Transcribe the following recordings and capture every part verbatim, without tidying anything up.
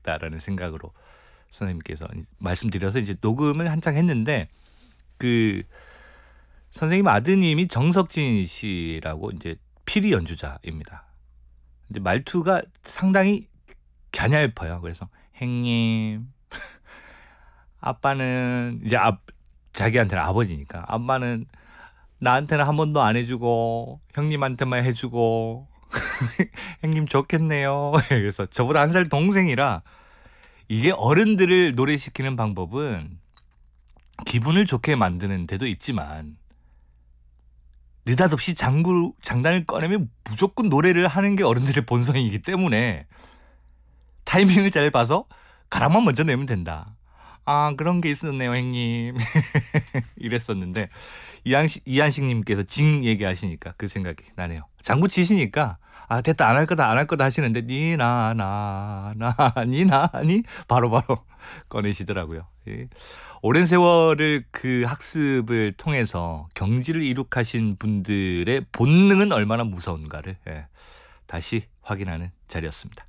되겠다라는 생각으로 선생님께서 말씀드려서 이제 녹음을 한창 했는데, 그 선생님 아드님이 정석진 씨라고 이제 피리 연주자입니다. 이제 말투가 상당히 갸냘퍼요. 그래서 형님, 아빠는 이제 아, 자기한테는 아버지니까 아빠는 나한테는 한 번도 안 해주고 형님한테만 해주고 형님 좋겠네요. 그래서 저보다 한 살 동생이라, 이게 어른들을 노래시키는 방법은 기분을 좋게 만드는 데도 있지만 느닷없이 장구, 장단을 꺼내면 무조건 노래를 하는 게 어른들의 본성이기 때문에 타이밍을 잘 봐서 가락만 먼저 내면 된다. 아, 그런 게 있었네요 형님. 이랬었는데 이한식, 이한식님께서 징 얘기하시니까 그 생각이 나네요. 장구 치시니까 아 됐다, 안 할 거다 안 할 거다 하시는데 니나 나 나 니나 니 바로바로 꺼내시더라고요. 예. 오랜 세월을 그 학습을 통해서 경지를 이룩하신 분들의 본능은 얼마나 무서운가를 예, 다시 확인하는 자리였습니다.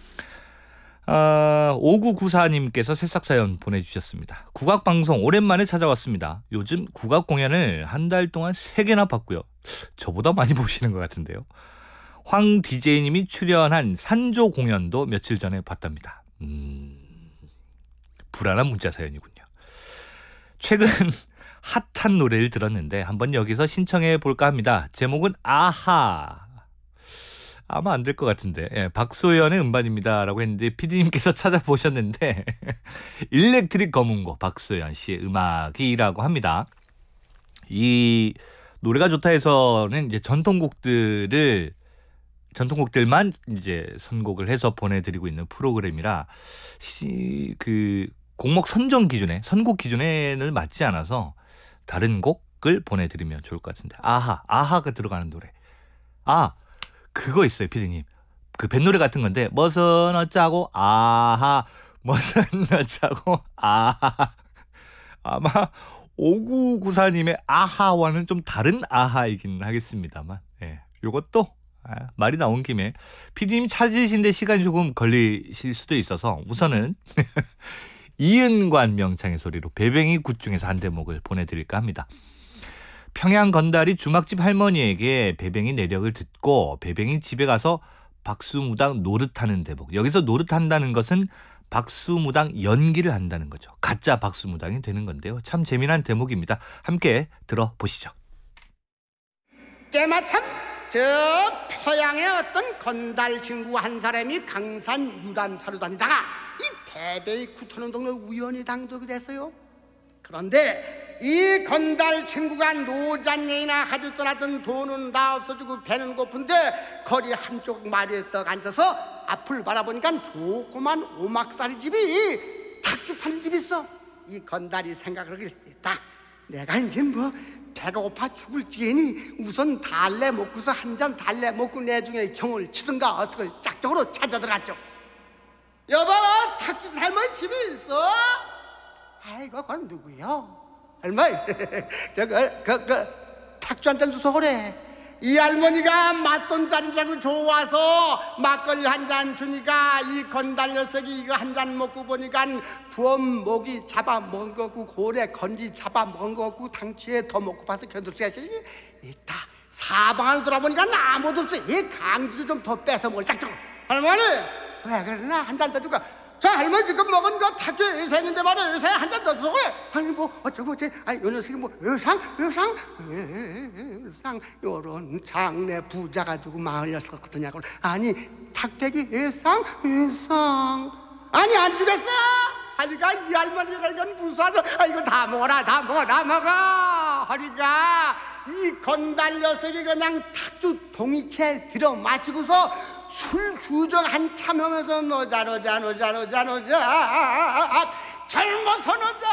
어, 오구구사님께서 새싹사연 보내주셨습니다. 국악방송 오랜만에 찾아왔습니다. 요즘 국악 공연을 한 달 동안 세 개나 봤고요. 저보다 많이 보시는 것 같은데요. 황 디제이님이 출연한 산조 공연도 며칠 전에 봤답니다. 음, 불안한 문자 사연이군요. 최근 핫한 노래를 들었는데 한번 여기서 신청해 볼까 합니다. 제목은 아하. 아마 안 될 것 같은데, 예, 박소연의 음반입니다 라고 했는데 피디님께서 찾아보셨는데 일렉트릭 검은고 박소연 씨의 음악이라고 합니다. 이 노래가 좋다 해서는 이제 전통곡들을 전통곡들만 이제 선곡을 해서 보내드리고 있는 프로그램이라 시, 그 곡목 선정 기준에 선곡 기준에는 맞지 않아서 다른 곡을 보내드리면 좋을 것 같은데, 아하 아하가 들어가는 노래, 아 그거 있어요 피디님. 그 뱃노래 같은 건데 머선 어짜고 아하 머선 어짜고 아하. 아마 오구구사님의 아하와는 좀 다른 아하이긴 하겠습니다만, 예, 요것도 아, 말이 나온 김에 피디님 찾으신데 시간이 조금 걸리실 수도 있어서 우선은 이은관 명창의 소리로 배뱅이 굿 중에서 한 대목을 보내드릴까 합니다. 평양 건달이 주막집 할머니에게 배뱅이 내력을 듣고 배뱅이 집에 가서 박수무당 노릇하는 대목. 여기서 노릇한다는 것은 박수무당 연기를 한다는 거죠. 가짜 박수무당이 되는 건데요. 참 재미난 대목입니다. 함께 들어보시죠. 때마침 저 평양의 어떤 건달 친구 한 사람이 강산 유람차로 다니다가 이 배뱅이 굿하는 동네 우연히 당도게 됐어요. 그런데 이 건달 친구가 노잔예이나 가지고 떠났던 돈은 다 없어지고 배는 고픈데 거리 한쪽 마리에 떡 앉아서 앞을 바라보니까 조그만 오막살이 집이 닭죽 파는 집이 있어. 이 건달이 생각을 하길 했다. 내가 이제 뭐 배가 고파 죽을 지경이니 우선 달래 먹고서 한 잔 달래 먹고 내중에 경을 치든가 어떻게 짝적으로 찾아 들어갔죠. 여보, 닭죽 할머니 집이 있어? 아이고, 그건 누구요? 할머니, 저거, 그, 그, 탁주 한 잔 주소 그래. 이 할머니가 맛돈짜리 자고 좋아서 막걸리 한 잔 주니까 이 건달 녀석이 이거 한 잔 먹고 보니까 부엄 목이 잡아먹은 거고 고래 건지 잡아먹은 거고 당치에 더 먹고 봐서 견딜 수가 있다. 사방을 돌아보니까 아무도 없어. 이 강주를 좀 더 뺏어 먹을 짝짝. 할머니, 왜 그러나 한 잔 더 줄까? 저 할머니 지금 먹은 거 탁주 의사인데 말이야. 의사에 한 잔 더 주소 그래. 아니 뭐 어쩌고 제 아니 요 녀석이 뭐 의상 의상 의상 요런 장내 부자가 두고 마을 녀석 같으냐고. 아니 탁배기 의상 의상 아니 안 주겠어. 하니까 이 할머니가 이건 무서워서 아 이거 다 먹어라 다 먹어 다 먹어. 하니까 이 건달 녀석이 그냥 탁주 동이채 들어 마시고서 술 주정 한참 하면서 노자 노자 노자 노자 노자 젊어서 노자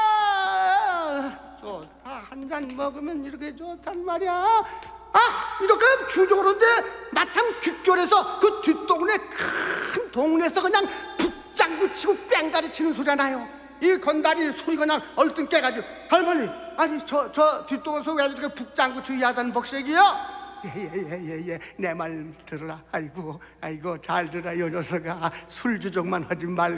좋다. 한 잔 먹으면 이렇게 좋단 말이야. 아 이렇게 주정으로인데 마침 귓결에서 그 뒷동네 큰 동네에서 그냥 북장구 치고 뺑다리 치는 소리가 나요. 이 건달이 소리 그냥 얼른 깨가지고 할머니 아니 저 저 뒷동네에서 왜 이렇게 북장구 치고 야단 복색이요? 예예예예 내 말 들어라. 아이고 아이고 잘 들어라. 요 녀석아 술 주정만 하지 말고